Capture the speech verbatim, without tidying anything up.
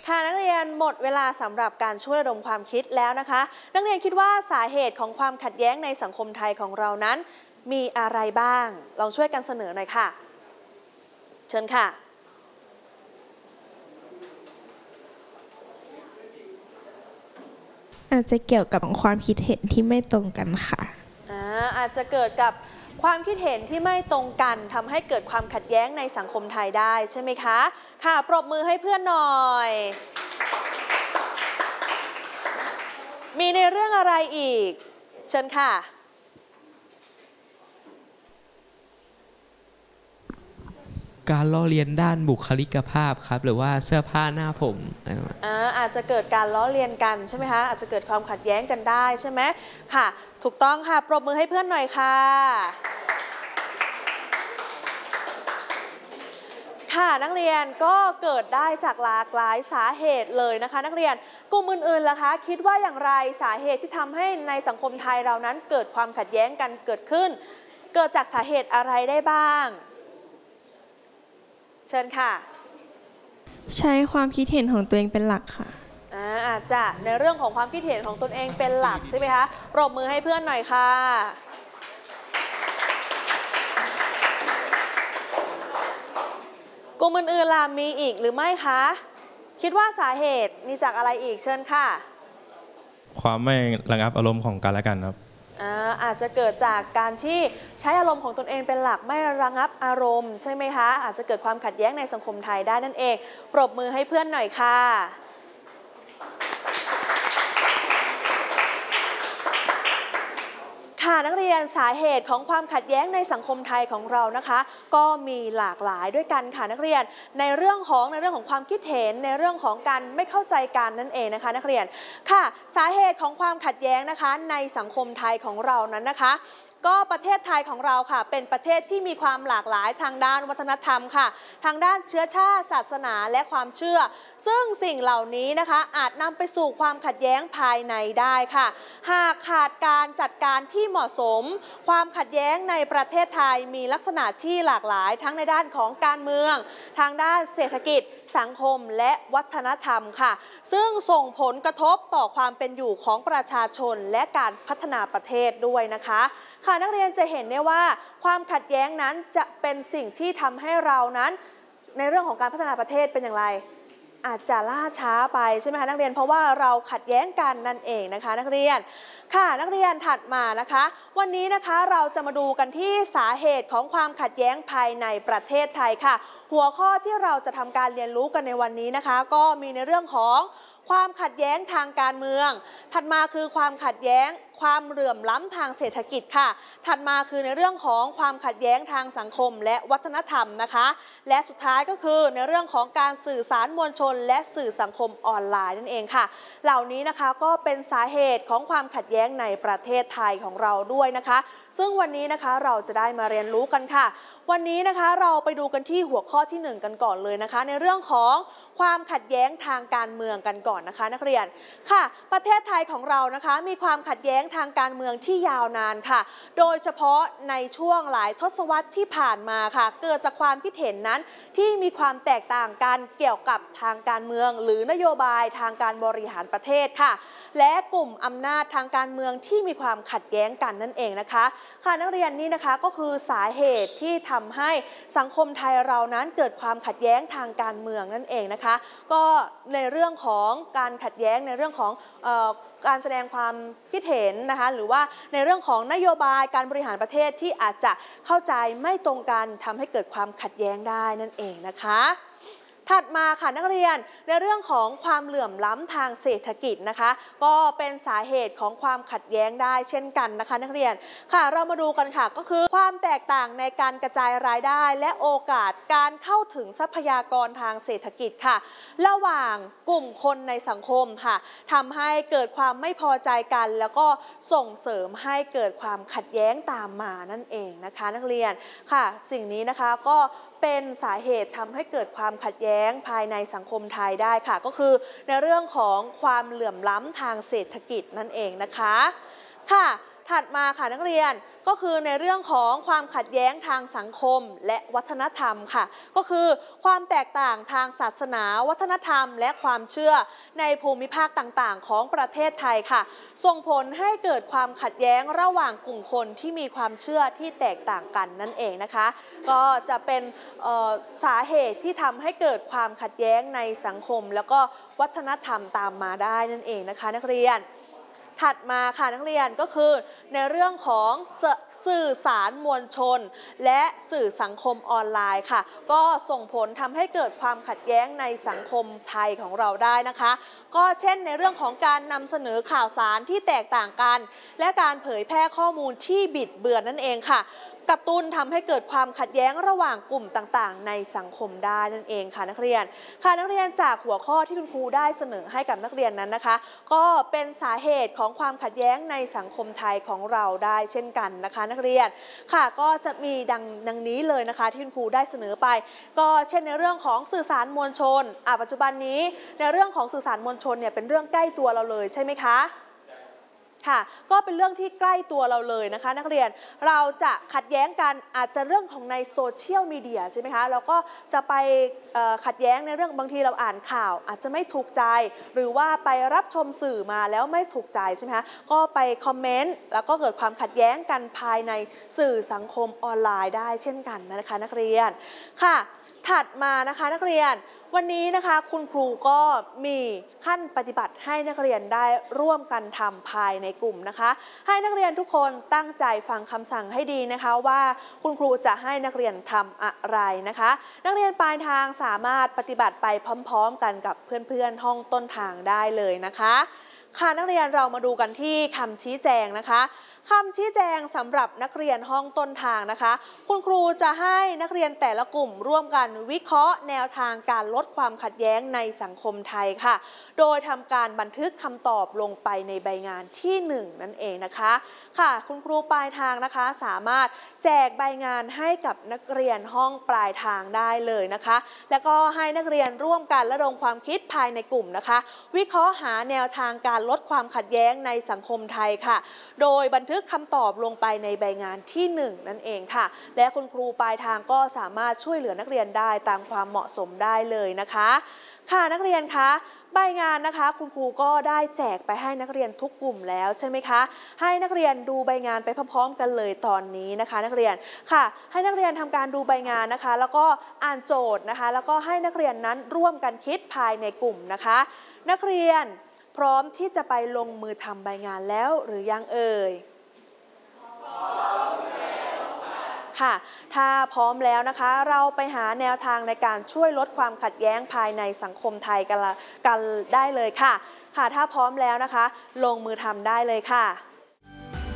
ค่ะนักเรียนหมดเวลาสำหรับการช่วยระดมความคิดแล้วนะคะนักเรียนคิดว่าสาเหตุของความขัดแย้งในสังคมไทยของเรานั้นมีอะไรบ้างลองช่วยกันเสนอหน่อยค่ะเชิญค่ะอาจจะเกี่ยวกับความคิดเห็นที่ไม่ตรงกันค่ะอ่าอาจจะเกิดกับความคิดเห็นที่ไม่ตรงกันทำให้เกิดความขัดแย้งในสังคมไทยได้ใช่ไหมคะค่ะปรบมือให้เพื่อนหน่อยมีในเรื่องอะไรอีกเชิญค่ะการล้อเลียนด้านบุคลิกภาพครับหรือว่าเสื้อผ้าหน้าผมอ่าอาจจะเกิดการล้อเลียนกันใช่ไหมคะอาจจะเกิดความขัดแย้งกันได้ใช่ไหมค่ะถูกต้องค่ะปรบมือให้เพื่อนหน่อยค่ะค่ะนักเรียนก็เกิดได้จากหลากหลายสาเหตุเลยนะคะนักเรียนกลุ่มอื่นๆล่ะคะคิดว่าอย่างไรสาเหตุที่ทำให้ในสังคมไทยเรานั้นเกิดความขัดแย้งกันเกิดขึ้นเกิดจากสาเหตุอะไรได้บ้างเชิญค่ะใช้ความคิดเห็นของตัวเองเป็นหลักค่ะอ่าอาจจะในเรื่องของความคิดเห็นของตนเองเป็นหลักใช่ไหมคะปรบมือให้เพื่อนหน่อยค่ะกลุ่มอื่นๆล่ะมีอีกหรือไม่คะคิดว่าสาเหตุมีจากอะไรอีกเชิญค่ะความไม่ระงับอารมณ์ของกันและกันครับอาอาจจะเกิดจากการที่ใช้อารมณ์ของตนเองเป็นหลักไม่ระงับอารมณ์ใช่ไหมคะอาจจะเกิดความขัดแย้งในสังคมไทยได้นั่นเองปรบมือให้เพื่อนหน่อยค่ะค่ะนักเรียนสาเหตุของความขัดแย้งในสังคมไทยของเรานะคะก็มีหลากหลายด้วยกันค่ะนักเรียนในเรื่องของในเรื่องของความคิดเห็นในเรื่องของการไม่เข้าใจกันนั่นเองนะคะนักเรียนค่ะสาเหตุของความขัดแย้งนะคะในสังคมไทยของเรานั้นนะคะก็ประเทศไทยของเราค่ะเป็นประเทศที่มีความหลากหลายทางด้านวัฒนธรรมค่ะทางด้านเชื้อชาติศาสนาและความเชื่อซึ่งสิ่งเหล่านี้นะคะอาจนำไปสู่ความขัดแย้งภายในได้ค่ะหากขาดการจัดการที่เหมาะสมความขัดแย้งในประเทศไทยมีลักษณะที่หลากหลายทั้งในด้านของการเมืองทางด้านเศรษฐกิจสังคมและวัฒนธรรมค่ะซึ่งส่งผลกระทบต่อความเป็นอยู่ของประชาชนและการพัฒนาประเทศด้วยนะคะค่ะนักเรียนจะเห็นได้ว่าความขัดแย้งนั้นจะเป็นสิ่งที่ทำให้เรานั้นในเรื่องของการพัฒนาประเทศเป็นอย่างไรอาจจะล่าช้าไปใช่ไหมคะนักเรียนเพราะว่าเราขัดแย้งกันนั่นเองนะคะนักเรียนค่ะนักเรียนถัดมานะคะวันนี้นะคะเราจะมาดูกันที่สาเหตุของความขัดแย้งภายในประเทศไทยค่ะหัวข้อที่เราจะทำการเรียนรู้กันในวันนี้นะคะก็มีในเรื่องของความขัดแย้งทางการเมืองถัดมาคือความขัดแย้งความเหลื่อมล้ำทางเศรษฐกิจค่ะถัดมาคือในเรื่องของความขัดแย้งทางสังคมและวัฒนธรรมนะคะและสุดท้ายก็คือในเรื่องของการสื่อสารมวลชนและสื่อสังคมออนไลน์นั่นเองค่ะเหล่านี้นะคะก็เป็นสาเหตุของความขัดแย้งในประเทศไทยของเราด้วยนะคะซึ่งวันนี้นะคะเราจะได้มาเรียนรู้กันค่ะวันนี้นะคะเราไปดูกันที่หัวข้อที่หนึ่งกันก่อนเลยนะคะในเรื่องของความขัดแย้งทางการเมืองกันก่อนนะคะนักเรียนค่ะประเทศไทยของเรานะคะมีความขัดแย้งทางการเมืองที่ยาวนานค่ะโดยเฉพาะในช่วงหลายทศวรรษที่ผ่านมาค่ะเกิดจากความคิดเห็นนั้นที่มีความแตกต่างกันเกี่ยวกับทางการเมืองหรือนโยบายทางการบริหารประเทศค่ะและกลุ่มอำนาจทางการเมืองที่มีความขัดแย้งกันนั่นเองนะคะค่ะนักเรียนนี่นะคะก็คือสาเหตุที่ทำให้สังคมไทยเรานั้นเกิดความขัดแย้งทางการเมืองนั่นเองนะคะก็ในเรื่องของการขัดแย้งในเรื่องของเอ่อการแสดงความคิดเห็นนะคะหรือว่าในเรื่องของนโยบายการบริหารประเทศที่อาจจะเข้าใจไม่ตรงกันทำให้เกิดความขัดแย้งได้นั่นเองนะคะถัดมาค่ะนักเรียนในเรื่องของความเหลื่อมล้ำทางเศรษฐกิจนะคะก็เป็นสาเหตุของความขัดแย้งได้เช่นกันนะคะนักเรียนค่ะเรามาดูกันค่ะก็คือความแตกต่างในการกระจายรายได้และโอกาสการเข้าถึงทรัพยากรทางเศรษฐกิจค่ะระหว่างกลุ่มคนในสังคมค่ะทำให้เกิดความไม่พอใจกันแล้วก็ส่งเสริมให้เกิดความขัดแย้งตามมานั่นเองนะคะนักเรียนค่ะสิ่งนี้นะคะก็เป็นสาเหตุทำให้เกิดความขัดแย้งภายในสังคมไทยได้ค่ะก็คือในเรื่องของความเหลื่อมล้ำทางเศรษฐกิจนั่นเองนะคะค่ะถัดมาค่ะนักเรียนก็คือในเรื่องของความขัดแย้งทางสังคมและวัฒนธรรมค่ะก็คือความแตกต่างทางศาสนาวัฒนธรรมและความเชื่อในภูมิภาคต่างๆของประเทศไทยค่ะส่งผลให้เกิดความขัดแย้งระหว่างกลุ่มคนที่มีความเชื่อที่แตกต่างกันนั่นเองนะคะก็จะเป็นสาเหตุที่ทำให้เกิดความขัดแย้งในสังคมแล้วก็วัฒนธรรมตามมาได้นั่นเองนะคะนักเรียนถัดมาค่ะนักเรียนก็คือในเรื่องของสื่อสารมวลชนและสื่อสังคมออนไลน์ค่ะก็ส่งผลทำให้เกิดความขัดแย้งในสังคมไทยของเราได้นะคะก็เช่นในเรื่องของการนำเสนอข่าวสารที่แตกต่างกันและการเผยแพร่ข้อมูลที่บิดเบือนนั่นเองค่ะกระตุ้นทำให้เกิดความขัดแย้งระหว่างกลุ่มต่างๆในสังคมได้นั่นเองค่ะนักเรียนค่ะนักเรียนจากหัวข้อที่คุณครูได้เสนอให้กับนักเรียนนั้นนะคะก็เป็นสาเหตุของความขัดแย้งในสังคมไทยของเราได้เช่นกันนะคะนักเรียนค่ะก็จะมีดังดังนี้เลยนะคะที่คุณครูได้เสนอไปก็เช่นในเรื่องของสื่อสารมวลชนอ่ะปัจจุบันนี้ในเรื่องของสื่อสารมวลชนเนี่ยเป็นเรื่องใกล้ตัวเราเลยใช่ไหมคะค่ะก็เป็นเรื่องที่ใกล้ตัวเราเลยนะคะนักเรียนเราจะขัดแย้งกันอาจจะเรื่องของในโซเชียลมีเดียใช่ไหมคะเราก็จะไปขัดแย้งในเรื่องบางทีเราอ่านข่าวอาจจะไม่ถูกใจหรือว่าไปรับชมสื่อมาแล้วไม่ถูกใจใช่ไหมคะก็ไปคอมเมนต์แล้วก็เกิดความขัดแย้งกันภายในสื่อสังคมออนไลน์ได้เช่นกันนะคะนักเรียนค่ะถัดมานะคะนักเรียนวันนี้นะคะคุณครูก็มีขั้นปฏิบัติให้นักเรียนได้ร่วมกันทำภายในกลุ่มนะคะให้นักเรียนทุกคนตั้งใจฟังคำสั่งให้ดีนะคะว่าคุณครูจะให้นักเรียนทำอะไรนะคะนักเรียนปลายทางสามารถปฏิบัติไปพร้อมๆกันกับเพื่อนๆห้องต้นทางได้เลยนะคะค่ะนักเรียนเรามาดูกันที่คำชี้แจงนะคะคำชี้แจงสำหรับนักเรียนห้องต้นทางนะคะคุณครูจะให้นักเรียนแต่ละกลุ่มร่วมกันวิเคราะห์แนวทางการลดความขัดแย้งในสังคมไทยค่ะโดยทำการบันทึกคำตอบลงไปในใบงานที่หนึ่งนั่นเองนะคะค่ะคุณครูปลายทางนะคะสามารถแจกใบงานให้กับนักเรียนห้องปลายทางได้เลยนะคะแล้วก็ให้นักเรียนร่วมกันระดมความคิดภายในกลุ่มนะคะวิเคราะห์หาแนวทางการลดความขัดแย้งในสังคมไทยค่ะโดยบันทึกคำตอบลงไปในใบงานที่หนึ่งนั่นเองค่ะและคุณครูปลายทางก็สามารถช่วยเหลือนักเรียนได้ตามความเหมาะสมได้เลยนะคะค่ะนักเรียนคะใบงานนะคะคุณครูก็ได้แจกไปให้นักเรียนทุกกลุ่มแล้วใช่ไหมคะให้นักเรียนดูใบงานไปพร้อมๆกันเลยตอนนี้นะคะนักเรียนค่ะให้นักเรียนทำการดูใบงานนะคะแล้วก็อ่านโจทย์นะคะแล้วก็ให้นักเรียนนั้นร่วมกันคิดภายในกลุ่มนะคะนักเรียนพร้อมที่จะไปลงมือทำใบงานแล้วหรือยังเอ่ยค่ะถ้าพร้อมแล้วนะคะเราไปหาแนวทางในการช่วยลดความขัดแย้งภายในสังคมไทยกันกันได้เลยค่ะค่ะถ้าพร้อมแล้วนะคะลงมือทำได้เลยค่ะ